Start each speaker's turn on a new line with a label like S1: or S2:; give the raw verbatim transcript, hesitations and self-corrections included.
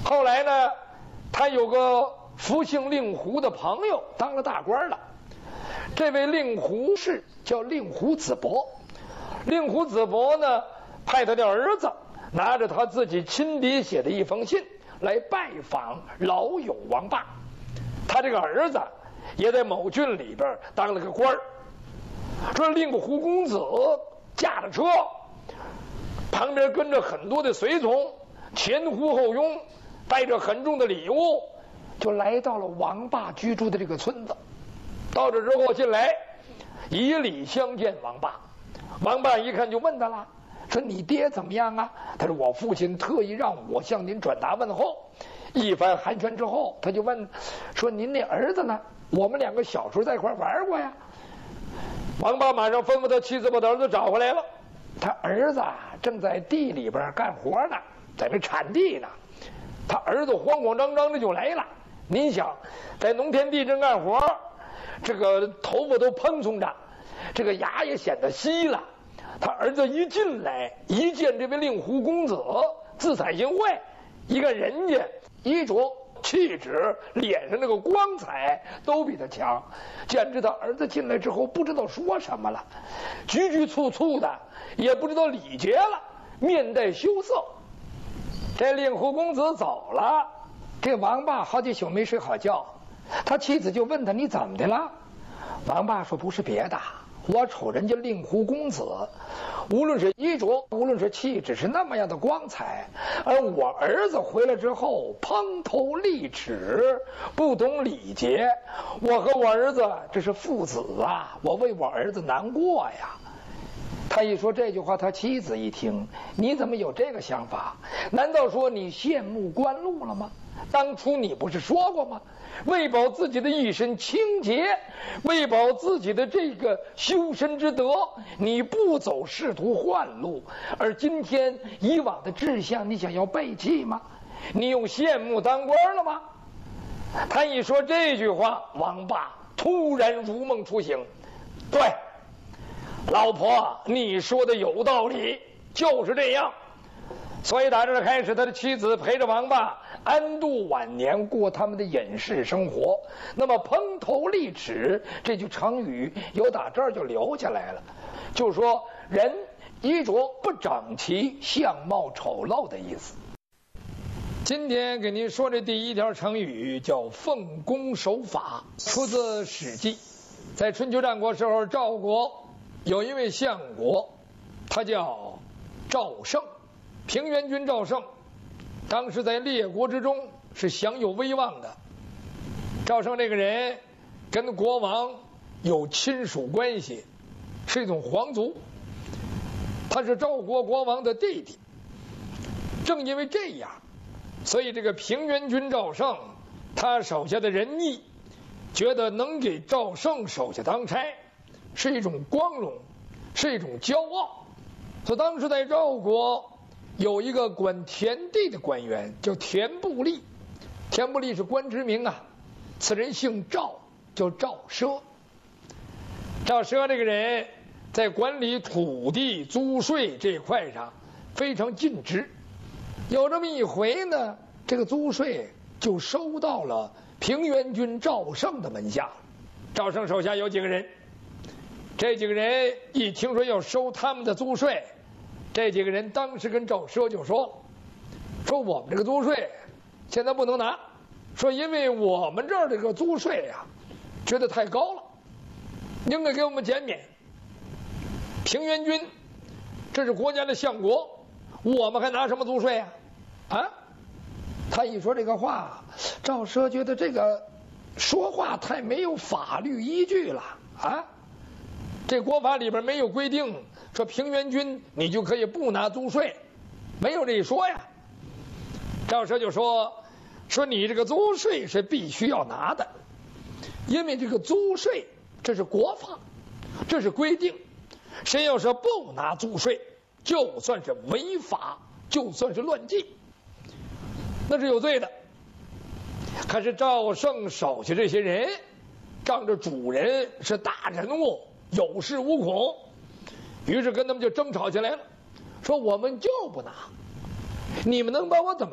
S1: 后来呢，他有个福姓令狐的朋友当了大官了。这位令狐氏叫令狐子伯。令狐子伯呢，派他的儿子拿着他自己亲笔写的一封信来拜访老友王霸。他这个儿子也在某郡里边当了个官儿。说令狐公子驾着车，旁边跟着很多的随从，前呼后拥，带着很重的礼物，就来到了王霸居住的这个村子。到这之后进来，以礼相见王霸。王霸一看就问他了，说你爹怎么样啊？他说我父亲特意让我向您转达问候。一番寒暄之后，他就问说您那儿子呢？我们两个小时候在一块玩过呀。王霸马上吩咐他妻子把他儿子找回来了。他儿子正在地里边干活呢，在那铲地呢。他儿子慌慌张张的就来了。您想，在农田地正干活，这个头发都蓬松着，这个牙也显得稀了。他儿子一进来，一见这位令狐公子，自惭形秽，一看人家衣着气质，脸上那个光彩都比他强，简直他儿子进来之后不知道说什么了，局局促促的，也不知道礼节了，面带羞涩。这令狐公子走了，这王霸好几宿没睡好觉，他妻子就问他你怎么的了？王霸说不是别的，我瞅人家令狐公子，无论是衣着，无论是气质，是那么样的光彩，而我儿子回来之后蓬头立齿，不懂礼节，我和我儿子这是父子啊，我为我儿子难过呀。他一说这句话，他妻子一听，你怎么有这个想法？难道说你羡慕官禄了吗？当初你不是说过吗？为保自己的一身清洁，为保自己的这个修身之德，你不走仕途宦路，而今天以往的志向你想要背弃吗？你用羡慕当官了吗？他一说这句话，王霸突然如梦初醒。对，老婆你说的有道理，就是这样。所以打这开始，他的妻子陪着王霸安度晚年，过他们的隐士生活。那么蓬头立齿这句成语由打这儿就留下来了，就说人衣着不整齐，相貌丑陋的意思。今天给您说这第一条成语叫奉公守法，出自《史记》。在春秋战国时候，赵国有一位相国，他叫赵胜，平原君赵胜，当时在列国之中是享有威望的。赵胜这个人跟国王有亲属关系，是一种皇族，他是赵国国王的弟弟。正因为这样，所以这个平原君赵胜，他手下的人议觉得能给赵胜手下当差是一种光荣，是一种骄傲。所以当时在赵国有一个管田地的官员叫田部利，田部利是官职名啊，此人姓赵，叫赵奢。赵奢这个人在管理土地租税这块上非常尽职。有这么一回呢，这个租税就收到了平原君赵胜的门下。赵胜手下有几个人，这几个人一听说要收他们的租税，这几个人当时跟赵奢就说说我们这个租税现在不能拿，说因为我们这儿这个租税啊觉得太高了，应该给我们减免。平原君这是国家的相国，我们还拿什么租税啊？啊！他一说这个话，赵奢觉得这个说话太没有法律依据了啊！这国法里边没有规定说平原君你就可以不拿租税，没有这一说呀。赵奢就说说你这个租税是必须要拿的，因为这个租税这是国法，这是规定，谁要是不拿租税，就算是违法，就算是乱纪，那是有罪的。可是赵胜手下这些人仗着主人是大人物，有恃无恐，于是跟他们就争吵起来了，说我们就不拿，你们能把我怎么